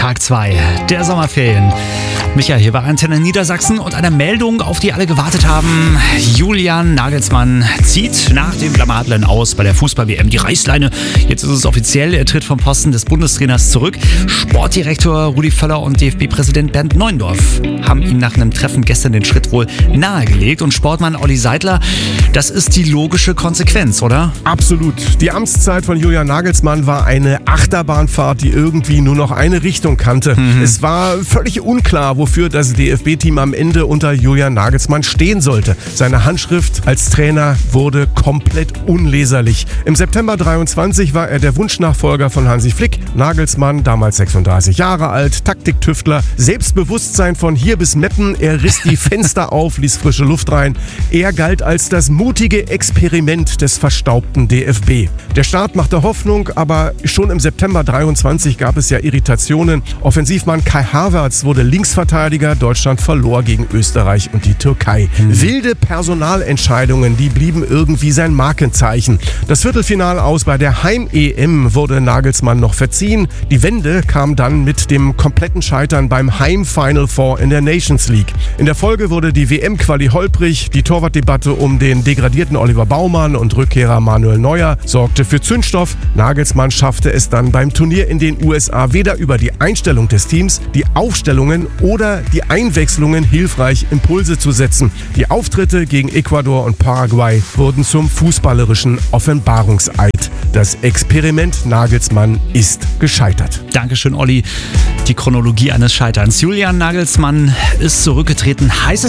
Tag 2 der Sommerferien. Micha hier bei Antenne Niedersachsen und eine Meldung, auf die alle gewartet haben. Julian Nagelsmann zieht nach dem blamablen Aus bei der Fußball-WM die Reißleine. Jetzt ist es offiziell, er tritt vom Posten des Bundestrainers zurück. Sportdirektor Rudi Völler und DFB-Präsident Bernd Neuendorf haben ihm nach einem Treffen gestern den Schritt wohl nahegelegt. Und Sportmann Olli Seidler, das ist die logische Konsequenz, oder? Absolut. Die Amtszeit von Julian Nagelsmann war eine Achterbahnfahrt, die irgendwie nur noch eine Richtung kannte. Es war völlig unklar, wofür das DFB-Team am Ende unter Julian Nagelsmann stehen sollte. Seine Handschrift als Trainer wurde komplett unleserlich. Im September 23 war er der Wunschnachfolger von Hansi Flick. Nagelsmann, damals 36 Jahre alt, Taktiktüftler, Selbstbewusstsein von hier bis Meppen. Er riss die Fenster auf, ließ frische Luft rein. Er galt als das mutige Experiment des verstaubten DFB. Der Start machte Hoffnung, aber schon im September 23 gab es ja Irritationen. Offensivmann Kai Havertz wurde Linksverteidiger, Deutschland verlor gegen Österreich und die Türkei. Wilde Personalentscheidungen, die blieben irgendwie sein Markenzeichen. Das Viertelfinale aus bei der Heim-EM wurde Nagelsmann noch verziehen. Die Wende kam dann mit dem kompletten Scheitern beim Heim-Final Four in der Nations League. In der Folge wurde die WM-Quali holprig. Die Torwartdebatte um den degradierten Oliver Baumann und Rückkehrer Manuel Neuer sorgte für Zündstoff. Nagelsmann schaffte es dann beim Turnier in den USA weder über die Einstellung des Teams, die Aufstellungen oder die Einwechslungen hilfreich Impulse zu setzen. Die Auftritte gegen Ecuador und Paraguay wurden zum fußballerischen Offenbarungseid. Das Experiment Nagelsmann ist gescheitert. Dankeschön, Olli. Die Chronologie eines Scheiterns. Julian Nagelsmann ist zurückgetreten. Heißt es